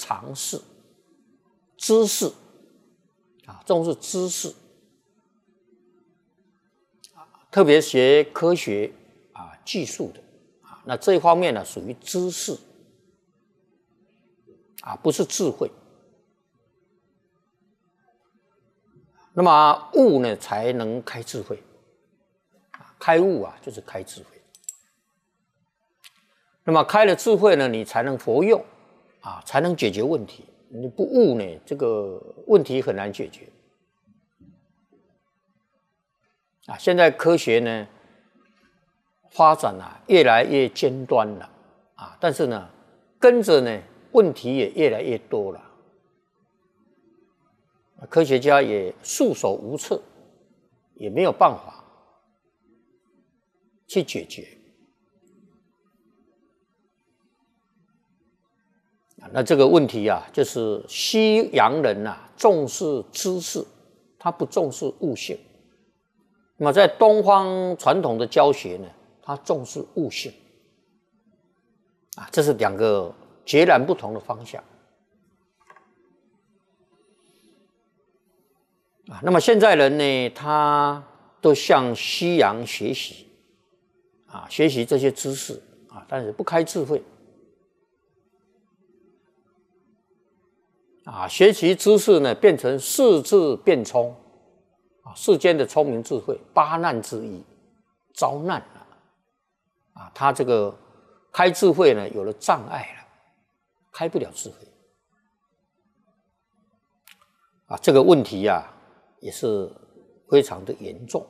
常识、知识啊，重视知识啊，特别学科学啊、技术的啊，那这一方面呢属于知识啊，不是智慧。那么悟呢，才能开智慧。开悟啊，就是开智慧。那么开了智慧呢，你才能活用啊，才能解决问题。你不悟呢，这个问题很难解决。啊，现在科学呢发展啊越来越尖端了啊，但是呢，跟着呢问题也越来越多了。科学家也束手无策，也没有办法去解决。那这个问题啊，就是西洋人啊重视知识，他不重视悟性。那么在东方传统的教学呢，他重视悟性。啊，这是两个截然不同的方向。啊，那么现在人呢，他都向西洋学习，啊，学习这些知识啊，但是不开智慧。啊，学习知识呢，变成世智变聪，啊，世间的聪明智慧，八难之一，遭难了，啊，他这个开智慧呢，有了障碍了，开不了智慧，啊，这个问题啊，也是非常的严重，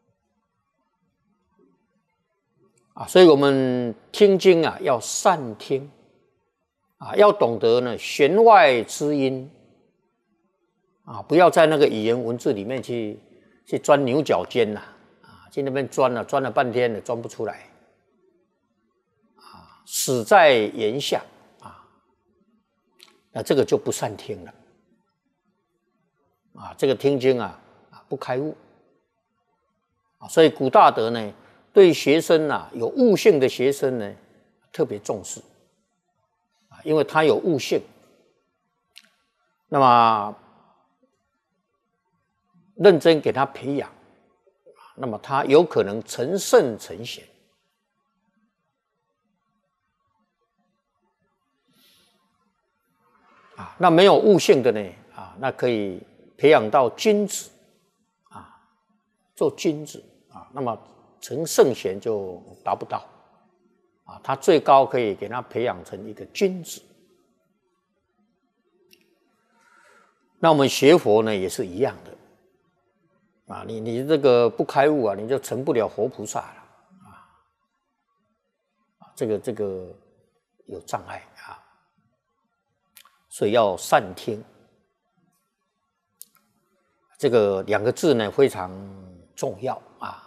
啊，所以我们听经啊，要善听。啊，要懂得呢弦外之音啊，不要在那个语言文字里面去钻牛角尖呐，啊，去那边钻了半天了，钻不出来，啊，死在言下啊，那这个就不善听了，啊，这个听经啊不开悟，啊，所以古大德呢对学生啊有悟性的学生呢特别重视。因为他有悟性，那么认真给他培养，那么他有可能成圣成贤。啊，那没有悟性的呢，啊，那可以培养到君子，啊，做君子啊，那么成圣贤就达不到。啊，他最高可以给他培养成一个君子。那我们学佛呢也是一样的，啊，你这个不开悟啊，你就成不了活菩萨了，啊，这个有障碍啊，所以要善听。这个两个字呢非常重要啊。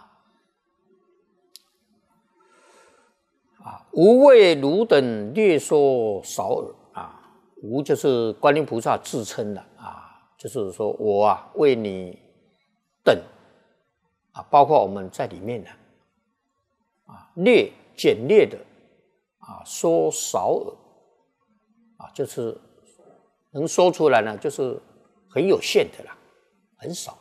啊，无为汝等略说少耳啊，无就是观音菩萨自称的啊，就是说我啊为你等啊，包括我们在里面的啊，略简略的啊，说少耳啊，就是能说出来呢，就是很有限的啦，很少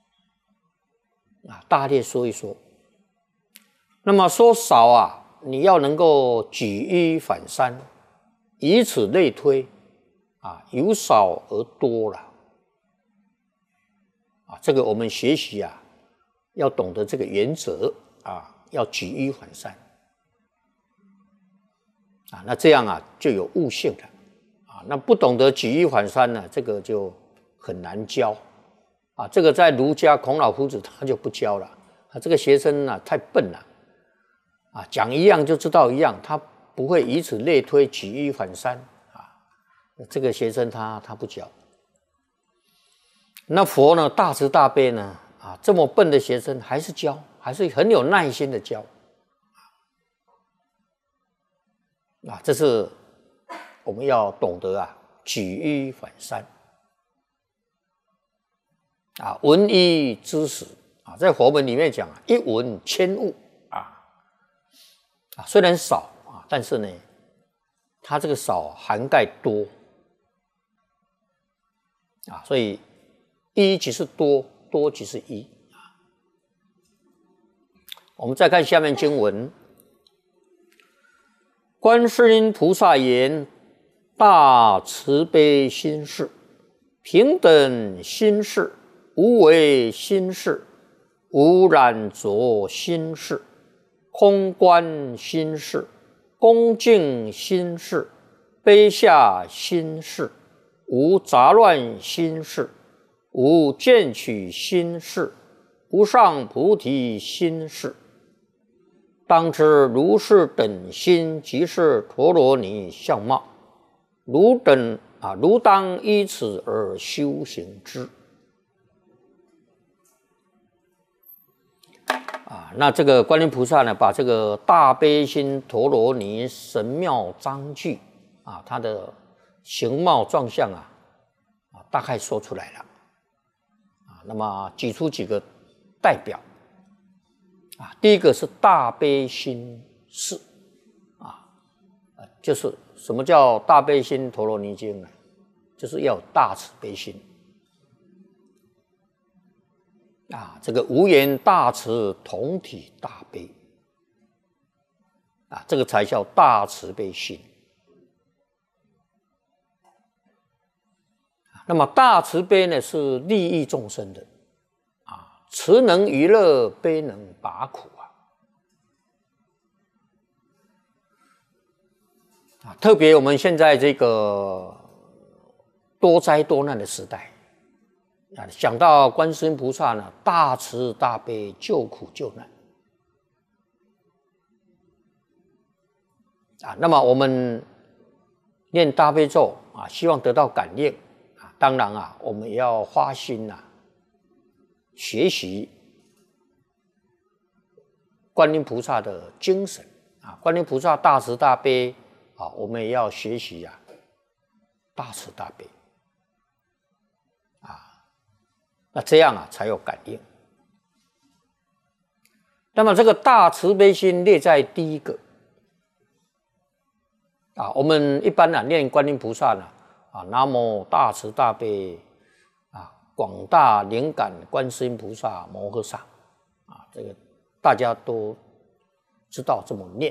啊，大略说一说。那么说少啊，你要能够举一反三，以此类推，啊，由少而多了，啊，这个我们学习啊，要懂得这个原则啊，要举一反三，啊，那这样啊就有悟性了，啊，那不懂得举一反三呢，这个就很难教，啊，这个在儒家孔老夫子他就不教了，啊，这个学生呢太笨了。啊，讲一样就知道一样，他不会以此类推，举一反三啊。这个学生他不教。那佛呢，大慈大悲呢，啊，这么笨的学生还是教，还是很有耐心的教。啊，这是我们要懂得啊，举一反三。啊，闻一知十啊，在佛门里面讲啊，一闻千悟。虽然少啊，但是呢，它这个少涵盖多啊，所以一即是多，多即是一。我们再看下面经文：观世音菩萨言：大慈悲心事，平等心事，无为心事，无染着心事，空观心事，恭敬心事，卑下心事，无杂乱心事，无见取心事，无上菩提心事。当知如是等心，即是陀罗尼相貌，汝当依此而修行之。那这个观音菩萨呢，把这个大悲心陀罗尼神妙章句它的形貌状相大概说出来了那么举出几个代表第一个是大悲心事就是什么叫大悲心陀罗尼经呢？就是要有大慈悲心这个无言大慈，同体大悲这个才叫大慈悲心。那么大慈悲呢，是利益众生的慈能娱乐，悲能拔苦特别我们现在这个多灾多难的时代想到观世音菩萨呢，大慈大悲，救苦救难那么我们念大悲咒希望得到感应当然我们也要花心学习观音菩萨的精神观音菩萨大慈大悲我们也要学习大慈大悲那这样才有感应。那么这个大慈悲心列在第一个我们一般念观音菩萨南无大慈大悲广大灵感观世音菩萨摩诃萨这个大家都知道这么念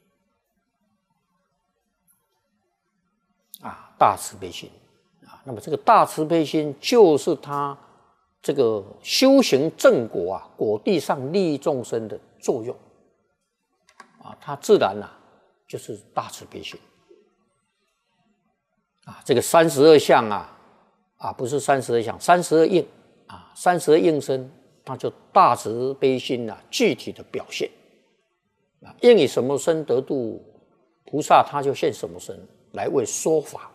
大慈悲心那么这个大慈悲心就是他这个修行正果果地上利益众生的作用它自然就是大慈悲心这个32相不是32相，32应32应身，它就大慈悲心具体的表现应以什么身得度，菩萨他就现什么身来为说法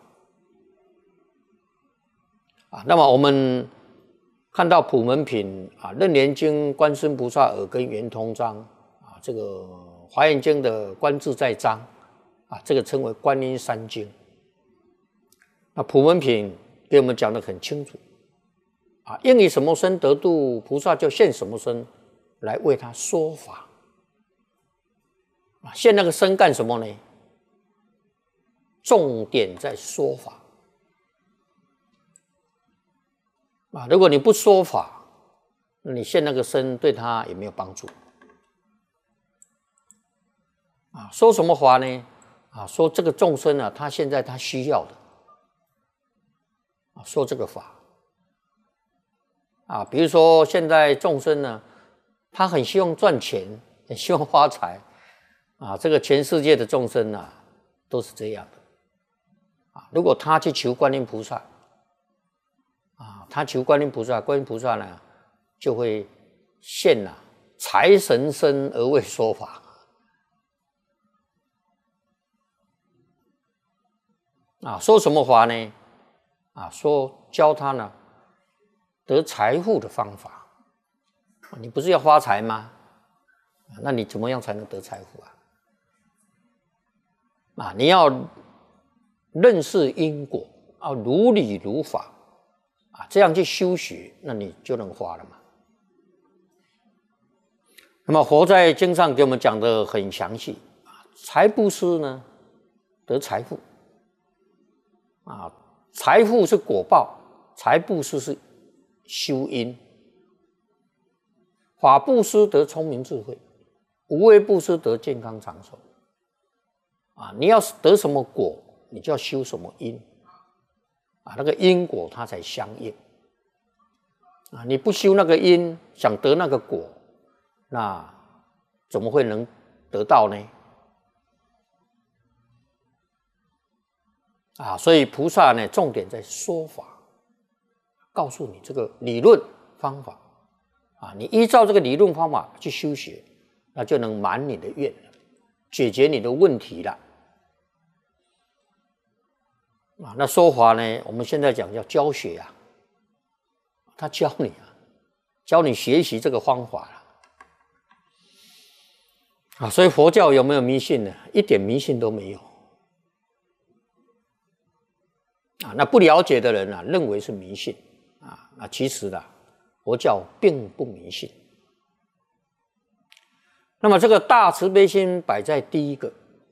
那么我们看到普门品楞严经观世音菩萨耳根圆通章这个华严经的观自在章这个称为观音三经那普门品给我们讲得很清楚应以什么身得度，菩萨就现什么身来为他说法现那个身干什么呢？重点在说法如果你不说法，那你现那个身对他也没有帮助说什么法呢？说这个众生他现在他需要的说这个法比如说现在众生呢，他很希望赚钱，很希望发财这个全世界的众生都是这样的如果他去求观音菩萨他求观音菩萨，观音菩萨呢就会现财神身而为说法说什么法呢？说教他呢得财富的方法你不是要发财吗？那你怎么样才能得财富你要认识因果如理如法这样去修学，那你就能发了嘛。那么佛在经上给我们讲的很详细财布施呢得财富财富是果报财布施是修因，法布施得聪明智慧，无为布施得健康长寿。你要得什么果，你就要修什么因，那个因果它才相应。你不修那个因，想得那个果，那怎么会能得到呢？所以菩萨呢，重点在说法，告诉你这个理论方法你依照这个理论方法去修学，那就能满你的愿了，解决你的问题了。那说法呢，我们现在讲叫教学他教你学习这个方法了。所以佛教有没有迷信呢？一点迷信都没有。那不了解的人认为是迷信那其实佛教并不迷信。那么这个大慈悲心摆在第一个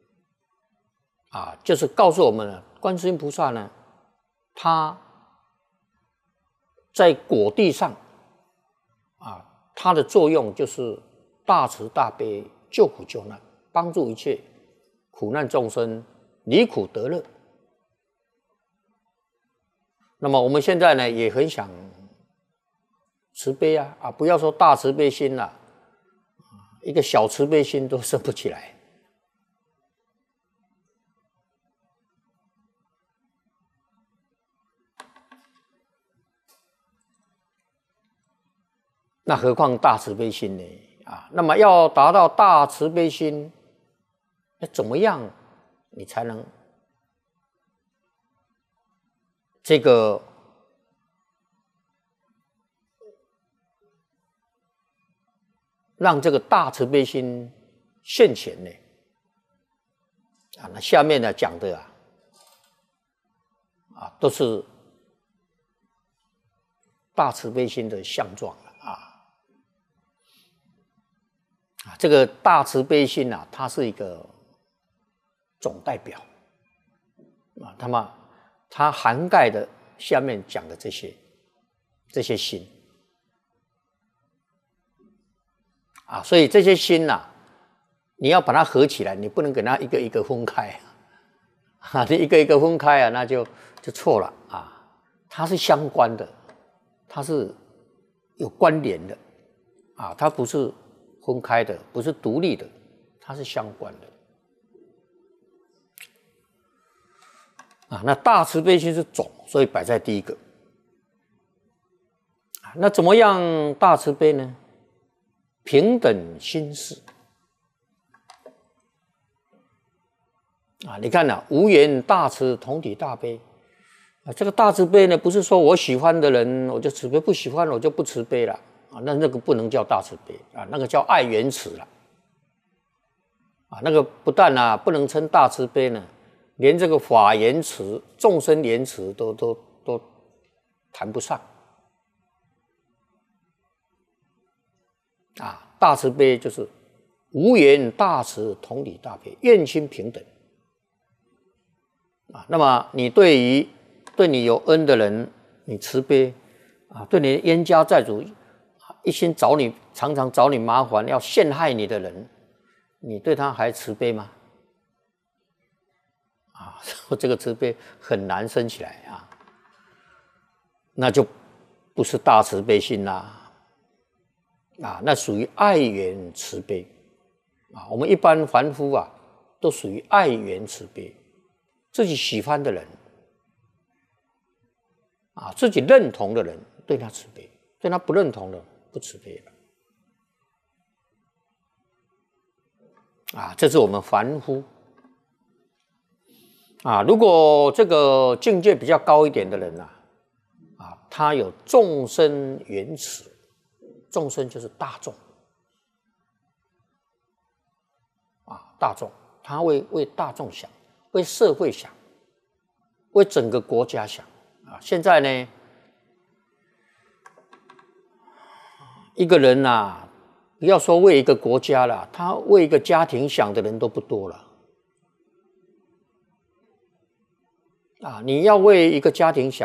就是告诉我们观世音菩萨呢，他在果地上他的作用就是大慈大悲，救苦救难，帮助一切苦难众生离苦得乐。那么我们现在呢，也很想慈悲不要说大慈悲心了，一个小慈悲心都生不起来。那何况大慈悲心呢？那么要达到大慈悲心，怎么样你才能这个让这个大慈悲心现前呢？那下面呢讲的都是大慈悲心的相状这个大慈悲心它是一个总代表它涵盖的下面讲的这些心所以这些心你要把它合起来，你不能给它一个一个分开你一个一个分开那就错了它是相关的，它是有关联的它不是分开的，不是独立的，它是相关的那大慈悲心是总，所以摆在第一个那怎么样大慈悲呢？平等心事你看无缘大慈，同体大悲这个大慈悲呢，不是说我喜欢的人我就慈悲，不喜欢我就不慈悲了那个不能叫大慈悲那个叫爱缘慈了那个不但不能称大慈悲呢，连这个法缘慈、众生缘慈都谈不上大慈悲就是无缘大慈，同体大悲，愿亲平等那么你对你有恩的人你慈悲对你的冤家债主一心常常找你麻烦，要陷害你的人，你对他还慈悲吗？这个慈悲很难生起来那就不是大慈悲心啦那属于爱缘慈悲我们一般凡夫都属于爱缘慈悲，自己喜欢的人自己认同的人对他慈悲，对他不认同的不慈悲了这是我们凡夫如果这个境界比较高一点的人他有众生缘慈，众生就是大众大众，他为大众想，为社会想，为整个国家想现在呢，一个人不要说为一个国家了，他为一个家庭想的人都不多了你要为一个家庭想